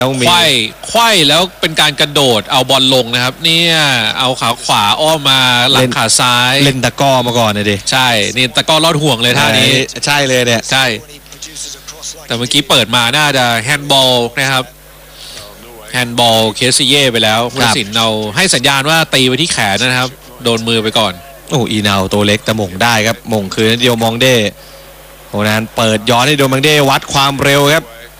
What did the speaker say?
ไขว้แล้วเป็นการกระโดดเอาบอลลงนะครับเนี่ยเอาขาขวาอ้อมมาหลังขาซ้ายเล่นตะก้อมาก่อนเลยดิใช่นี่ตะก้อลอดห่วงเลยท่านี้ใช่เลยเนี่ยใช่แต่เมื่อกี้เปิดมาน่าจะแฮนด์บอลนะครับแฮนด์บอลเคสซิเย่ไปแล้วผู้ตัดสินเราให้สัญญาณว่าตีไปที่แขนนะครับโดนมือไปก่อนโอ้อีนาวตัวเล็กแต่มงได้ครับมงคืนเดียวมองเด้โหนั้นเปิดย้อนให้โดมองเด้วัดความเร็วครับ